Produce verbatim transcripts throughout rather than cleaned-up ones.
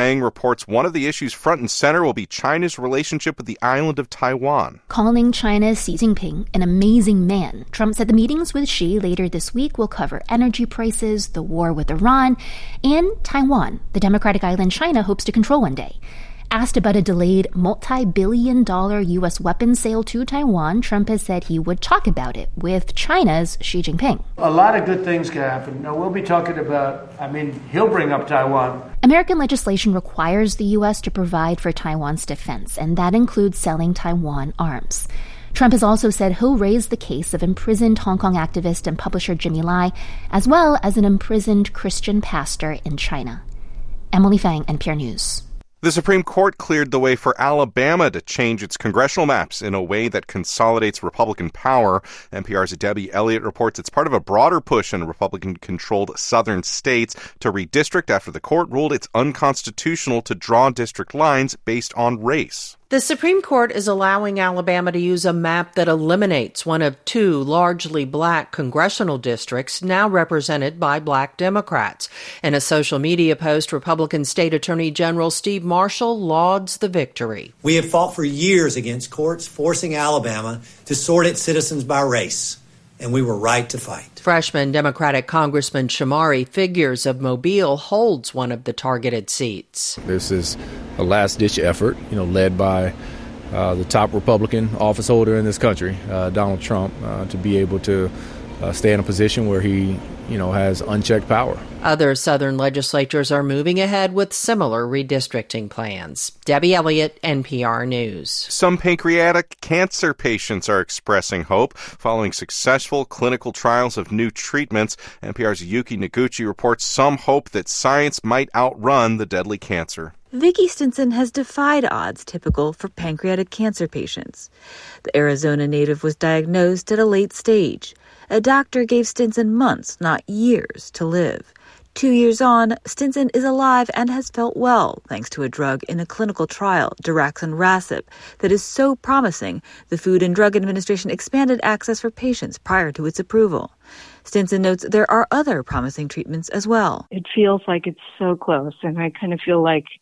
Fang reports one of the issues front and center will be China's relationship with the island of Taiwan. Calling China's Xi Jinping an amazing man, Trump said the meetings with Xi later this week will cover energy prices, the war with Iran, and Taiwan, the democratic island China hopes to control one day. Asked about a delayed multi-billion dollar U S weapons sale to Taiwan, Trump has said he would talk about it with China's Xi Jinping. A lot of good things can happen. Now, we'll be talking about, I mean, he'll bring up Taiwan. American legislation requires the U S to provide for Taiwan's defense, and that includes selling Taiwan arms. Trump has also said he'll raise the case of imprisoned Hong Kong activist and publisher Jimmy Lai, as well as an imprisoned Christian pastor in China. Emily Fang, N P R News. The Supreme Court cleared the way for Alabama to change its congressional maps in a way that consolidates Republican power. N P R's Debbie Elliott reports it's part of a broader push in Republican-controlled southern states to redistrict after the court ruled it's unconstitutional to draw district lines based on race. The Supreme Court is allowing Alabama to use a map that eliminates one of two largely black congressional districts now represented by black Democrats. In a social media post, Republican State Attorney General Steve Marshall lauds the victory. We have fought for years against courts forcing Alabama to sort its citizens by race, and we were right to fight. Freshman Democratic Congressman Shamari Figures of Mobile holds one of the targeted seats. This is a last-ditch effort, you know, led by uh, the top Republican office holder in this country, uh, Donald Trump, uh, to be able to uh, stay in a position where he, you know, has unchecked power. Other Southern legislatures are moving ahead with similar redistricting plans. Debbie Elliott, N P R News. Some pancreatic cancer patients are expressing hope following successful clinical trials of new treatments. N P R's Yuki Noguchi reports some hope that science might outrun the deadly cancer. Vicki Stinson has defied odds typical for pancreatic cancer patients. The Arizona native was diagnosed at a late stage. A doctor gave Stinson months, not years, to live. Two years on, Stinson is alive and has felt well thanks to a drug in a clinical trial, daraxonrasib, that is so promising the Food and Drug Administration expanded access for patients prior to its approval. Stinson notes there are other promising treatments as well. It feels like it's so close, and I kind of feel like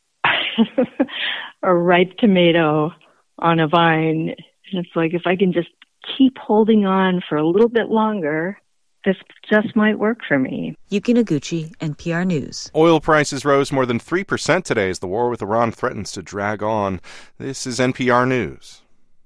a ripe tomato on a vine. And it's like if I can just keep holding on for a little bit longer, this just might work for me. Yuki Noguchi, N P R News. Oil prices rose more than three percent today as the war with Iran threatens to drag on. This is N P R News.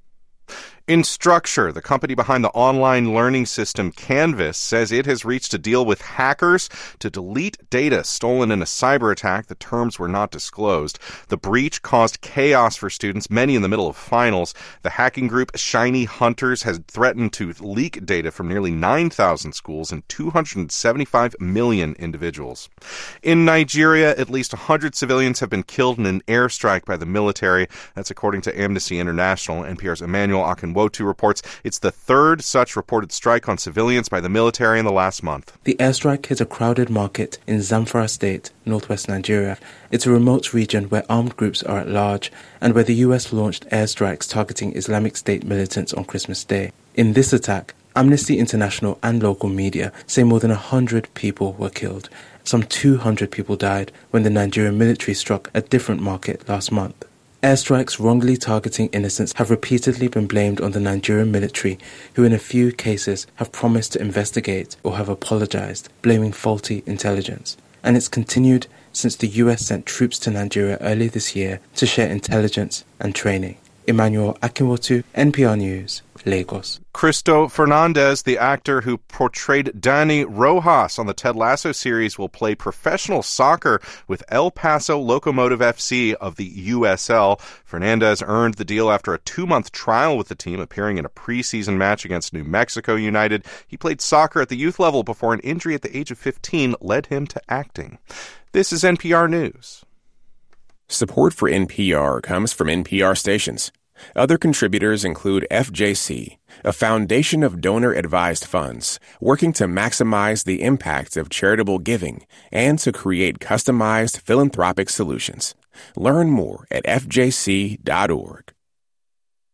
Instructure, the company behind the online learning system Canvas, says it has reached a deal with hackers to delete data stolen in a cyber attack. The terms were not disclosed. The breach caused chaos for students, many in the middle of finals. The hacking group Shiny Hunters has threatened to leak data from nearly nine thousand schools and two hundred seventy-five million individuals. In Nigeria, at least one hundred civilians have been killed in an airstrike by the military. That's according to Amnesty International. N P R's Emmanuel Akinwotu reports it's the third such reported strike on civilians by the military in the last month. The airstrike hit a crowded market in Zamfara State, northwest Nigeria. It's a remote region where armed groups are at large and where the U S launched airstrikes targeting Islamic State militants on Christmas Day. In this attack, Amnesty International and local media say more than one hundred people were killed. Some two hundred people died when the Nigerian military struck a different market last month. Airstrikes wrongly targeting innocents have repeatedly been blamed on the Nigerian military, who in a few cases have promised to investigate or have apologized, blaming faulty intelligence. And it's continued since the U S sent troops to Nigeria early this year to share intelligence and training. Emmanuel Akinwotu, N P R News, Lagos. Cristo Fernandez, the actor who portrayed Danny Rojas on the Ted Lasso series, will play professional soccer with El Paso Locomotive F C of the U S L. Fernandez earned the deal after a two-month trial with the team, appearing in a preseason match against New Mexico United. He played soccer at the youth level before an injury at the age of fifteen led him to acting. This is N P R News. Support for N P R comes from N P R stations. Other contributors include F J C, a foundation of donor-advised funds working to maximize the impact of charitable giving and to create customized philanthropic solutions. Learn more at F J C dot org.